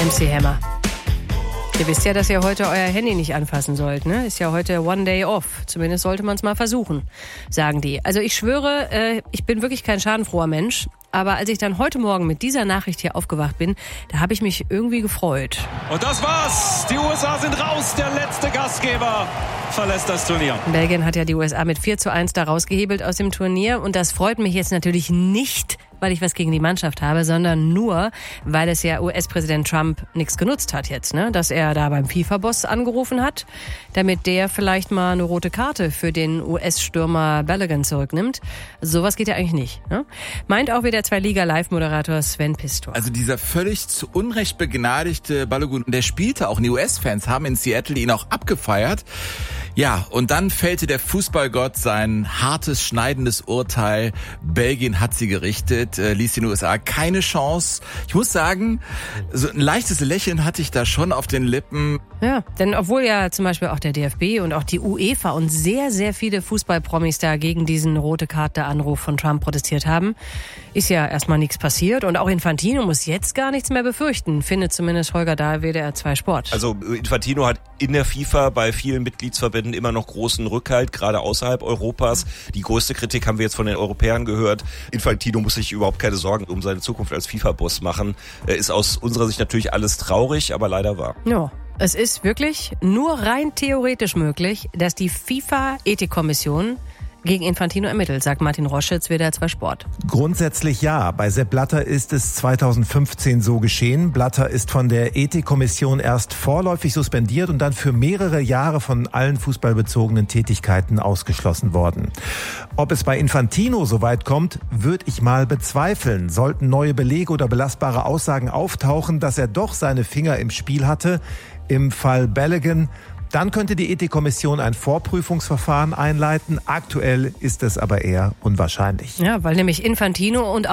MC Hammer. Ihr wisst ja, dass ihr heute euer Handy nicht anfassen sollt, ne? Ist ja heute One Day Off. Zumindest sollte man es mal versuchen, sagen die. Also ich schwöre, ich bin wirklich kein schadenfroher Mensch. Aber als ich dann heute Morgen mit dieser Nachricht hier aufgewacht bin, da habe ich mich irgendwie gefreut. Und das war's. Die USA sind raus. Der letzte Gastgeber verlässt das Turnier. Belgien hat ja die USA mit 4:1 da rausgehebelt aus dem Turnier. Und das freut mich jetzt natürlich nicht, weil ich was gegen die Mannschaft habe, sondern nur, weil es ja US-Präsident Trump nichts genutzt hat jetzt, ne? Dass er da beim FIFA-Boss angerufen hat, damit der vielleicht mal eine rote Karte für den US-Stürmer Balogun zurücknimmt. Sowas geht ja eigentlich nicht, ne? Meint auch wieder Zwei-Liga-Live-Moderator Sven Pistor. Also dieser völlig zu Unrecht begnadigte Balogun, der spielte auch, und die US-Fans haben in Seattle ihn auch abgefeiert. Ja, und dann fällte der Fußballgott sein hartes, schneidendes Urteil. Belgien hat sie gerichtet, ließ den USA keine Chance. Ich muss sagen, so ein leichtes Lächeln hatte ich da schon auf den Lippen. Ja, denn obwohl ja zum Beispiel auch der DFB und auch die UEFA und sehr, sehr viele Fußballpromis da gegen diesen rote-Karte-Anruf von Trump protestiert haben, ist ja erstmal nichts passiert. Und auch Infantino muss jetzt gar nichts mehr befürchten, findet zumindest Holger Dahl, WDR 2 Sport. Also Infantino hat in der FIFA bei vielen Mitgliedsverbänden immer noch großen Rückhalt, gerade außerhalb Europas. Die größte Kritik haben wir jetzt von den Europäern gehört. Infantino muss sich überhaupt keine Sorgen um seine Zukunft als FIFA-Boss machen. Ist aus unserer Sicht natürlich alles traurig, aber leider wahr. Ja. Es ist wirklich nur rein theoretisch möglich, dass die FIFA-Ethikkommission gegen Infantino ermittelt, sagt Martin Roschitz, WDR 2 Sport. Grundsätzlich ja. Bei Sepp Blatter ist es 2015 so geschehen. Blatter ist von der Ethikkommission erst vorläufig suspendiert und dann für mehrere Jahre von allen fußballbezogenen Tätigkeiten ausgeschlossen worden. Ob es bei Infantino so weit kommt, würde ich mal bezweifeln. Sollten neue Belege oder belastbare Aussagen auftauchen, dass er doch seine Finger im Spiel hatte, im Fall Balogun, dann könnte die Ethikkommission ein Vorprüfungsverfahren einleiten. Aktuell ist es aber eher unwahrscheinlich. Ja, weil nämlich Infantino und auch